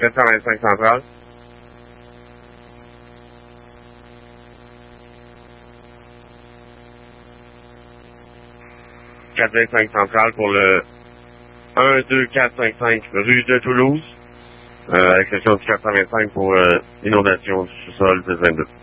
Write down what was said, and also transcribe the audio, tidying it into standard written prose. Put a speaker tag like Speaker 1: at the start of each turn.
Speaker 1: 725 centrale. 425 centrale pour le 12455 rue de Toulouse. Exception du 425 pour inondation du sous-sol de 22.